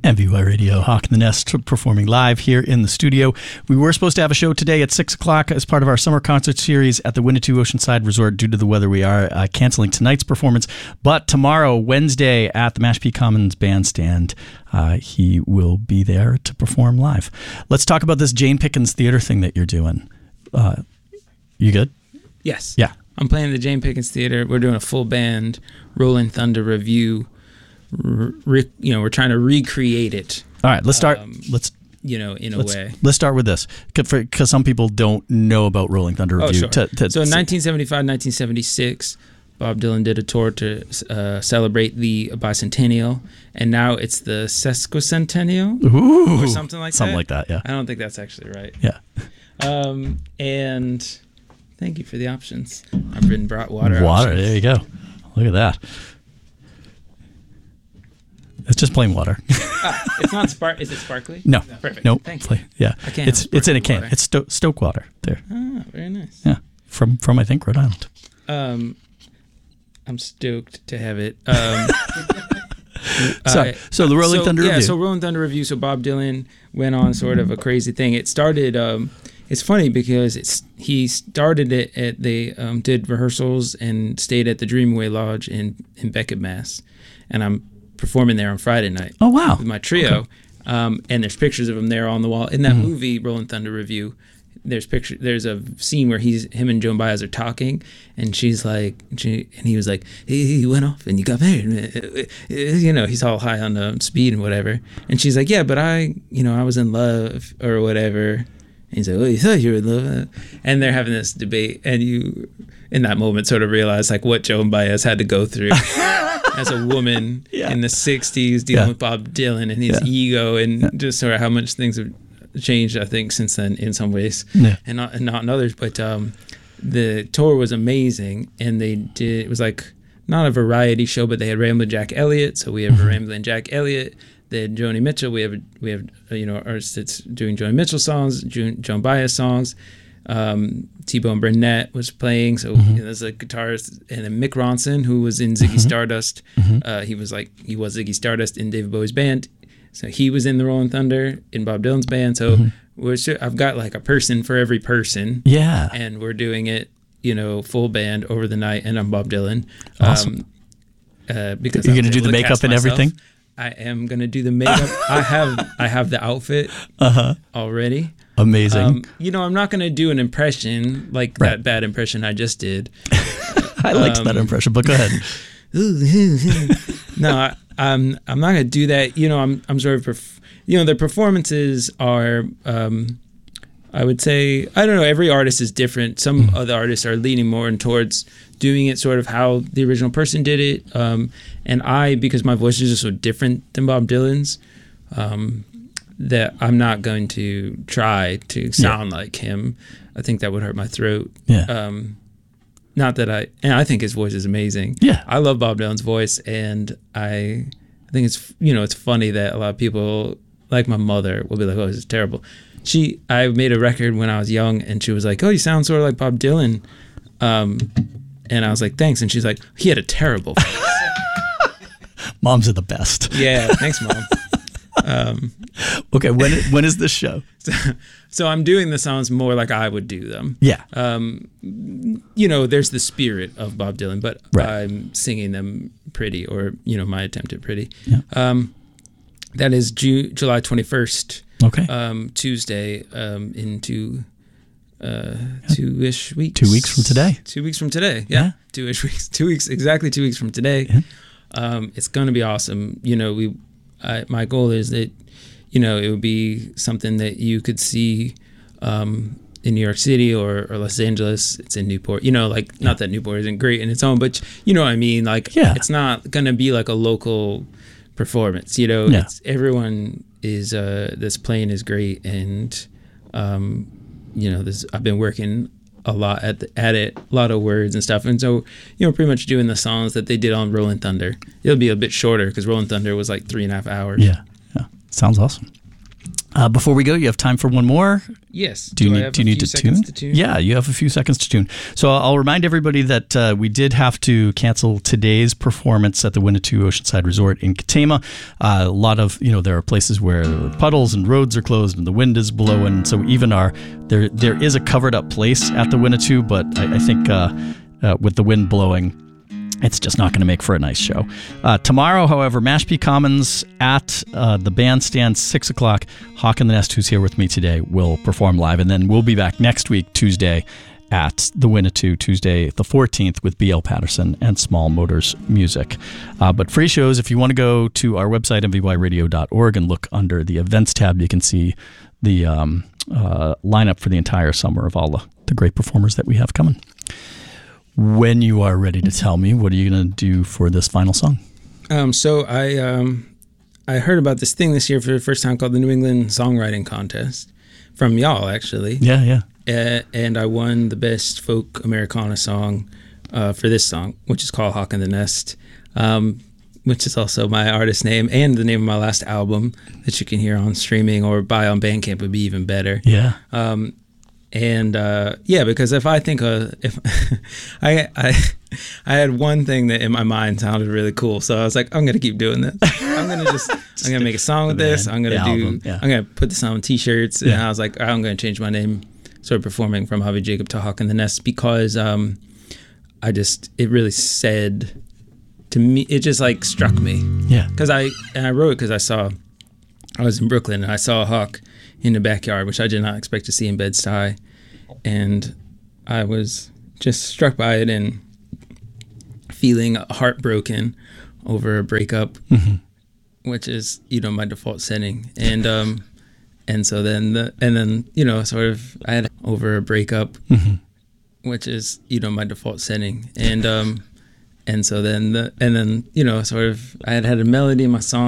MVY Radio, Hawk in the Nest, performing live here in the studio. We were supposed to have a show today at 6 o'clock as part of our summer concert series at the Winnetou Oceanside Resort. Due to the weather, we are canceling tonight's performance. But tomorrow, Wednesday, at the Mashpee Commons Bandstand, he will be there to perform live. Let's talk about this Jane Pickens Theater thing that you're doing. You good? Yes. Yeah. I'm playing the Jane Pickens Theater. We're doing a full band Rolling Thunder review. We're trying to recreate it. All right, let's start. In a way. Let's start with this, because some people don't know about Rolling Thunder Review. Oh, sure. So in 1975, 1976, Bob Dylan did a tour to celebrate the bicentennial, and now it's the sesquicentennial, or something like that. Something like that, yeah. I don't think that's actually right. Yeah. And thank you for the options. I've been brought water. Water, options. there you go. Look at that. It's just plain water. It's not Is it sparkly? No. Perfect. Nope. Thank you. Yeah. I can't It's in a can. water. It's Stoke water there. Ah, very nice. Yeah. From I think Rhode Island. I'm stoked to have it. So the Rolling Thunder Review. Yeah, so Rolling Thunder Review. So Bob Dylan went on sort of a crazy thing. It started. It's funny because he started it at they did rehearsals and stayed at the Dreamaway Lodge in Beckett, Mass. And I'm performing there on Friday night. Oh wow! With my trio, and there's pictures of him there on the wall. In that movie, Rolling Thunder Review, there's a scene where him and Joan Baez are talking, and she's like, and he was like, he went off and you got married. He's all high on the speed and whatever. And she's like, yeah, but I was in love or whatever. And he's like, well, you thought you were in love. And they're having this debate, and you, in that moment, sort of realize like what Joan Baez had to go through as a woman in the 60s dealing with Bob Dylan and his ego, and just sort of how much things have changed, I think, since then in some ways, and not in others. But the tour was amazing, and it was like not a variety show, but they had Ramblin' Jack Elliott. So we have Ramblin' Jack Elliott. They had Joni Mitchell. We have artists that's doing Joni Mitchell songs, Joan Baez songs. T-Bone Burnett was playing, so there's a guitarist, and then Mick Ronson, who was in Ziggy Stardust. He was Ziggy Stardust in David Bowie's band, so he was in the Rolling Thunder in Bob Dylan's band. So I've got like a person for every person. Yeah, and we're doing it, full band over the night, and I'm Bob Dylan. Awesome. Because you're gonna do the makeup and everything. I am gonna do the makeup. I have the outfit already. Amazing. I'm not going to do an impression like that bad impression I just did. I liked that impression, but go ahead. No, I'm not going to do that. I'm sort of, the performances are, I would say, I don't know, every artist is different. Some other artists are leaning more towards doing it sort of how the original person did it. And because my voice is just so different than Bob Dylan's, that I'm not going to try to sound like him. I think that would hurt my throat. Yeah. Not that I think his voice is amazing. Yeah. I love Bob Dylan's voice, and I think it's, it's funny that a lot of people, like my mother, will be like, oh, this is terrible. I made a record when I was young, and she was like, oh, you sound sort of like Bob Dylan. And I was like, thanks. And she's like, he had a terrible voice. Moms are the best. Yeah. Thanks, Mom. Okay, when is this show? So I'm doing the songs more like I would do them. Yeah. There's the spirit of Bob Dylan, but I'm singing them pretty, or my attempt at pretty. Yeah. That is July 21st. Okay. Tuesday. Into 2-ish weeks. 2 weeks from today. 2 weeks from today. Yeah. 2-ish weeks. 2 weeks. Exactly 2 weeks from today. Yeah. It's gonna be awesome. My goal is that, it would be something that you could see in New York City or Los Angeles. It's in Newport. Not that Newport isn't great in its own, but you know what I mean? It's not going to be like a local performance. It's, everyone is, this playing is great. And, I've been working a lot at it, a lot of words and stuff. And so, pretty much doing the songs that they did on Rolling Thunder. It'll be a bit shorter because Rolling Thunder was like 3.5 hours. Yeah. Sounds awesome. Before we go, you have time for one more? Yes. Do you need to tune? Yeah, you have a few seconds to tune. So I'll remind everybody that we did have to cancel today's performance at the Winnetou Oceanside Resort in Katama. A lot of, there are places where puddles and roads are closed and the wind is blowing. So even there is a covered up place at the Winnetou, but I think with the wind blowing, it's just not going to make for a nice show. Tomorrow, however, Mashpee Commons at the bandstand, 6 o'clock. Hawk and the Nest, who's here with me today, will perform live. And then we'll be back next week, Tuesday, at the Winnetou, Tuesday the 14th, with B.L. Patterson and Small Motors Music. But free shows, if you want to go to our website, mvyradio.org, and look under the events tab, you can see the lineup for the entire summer of all the great performers that we have coming. When you are ready to tell me, what are you going to do for this final song? So I heard about this thing this year for the first time called the New England Songwriting Contest from y'all, actually. Yeah. And I won the best folk Americana song for this song, which is called Hawk and the Nest, which is also my artist name and the name of my last album that you can hear on streaming or buy on Bandcamp would be even better. Yeah. Because if I think if I had one thing that in my mind sounded really cool, so I was like, I'm gonna keep doing this. I'm gonna make a song with this. I'm gonna put this on t-shirts, and I was like, I'm gonna change my name, started performing from Javi Jacob to Hawk and the Nest because it really said to me, it just like struck me. Yeah. Because I wrote it because I was in Brooklyn and I saw a hawk in the backyard, which I did not expect to see in Bed-Stuy, and I was just struck by it and feeling heartbroken over a breakup, which is my default setting, and so then sort of I had over a breakup, which is my default setting, and so then sort of I had a melody in my song.